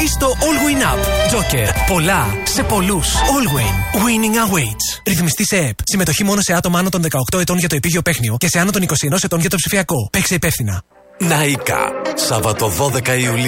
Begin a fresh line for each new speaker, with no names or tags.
στο All Win Up. Joker. Πολλά σε πολλούς. All Win. Winning awaits. Ρυθμιστή σε ΕΠ. Συμμετοχή μόνο σε άτομα άνω των 18 ετών για το επίγειο παίχνιο και σε άνω των 21 ετών για το ψηφιακό. Παίξε υπεύθυνα.
Ναΐκα. Σάββατο 12 Ιουλίου.